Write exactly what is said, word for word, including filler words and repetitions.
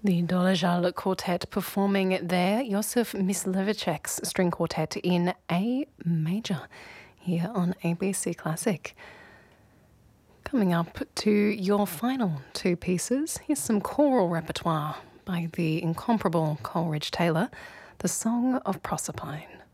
The Dolezal Quartet performing there Josef Mysliveček's string quartet in A major here on A B C Classic. Coming up to your final two pieces, here's some choral repertoire by the incomparable Coleridge Taylor, The Song of Proserpine.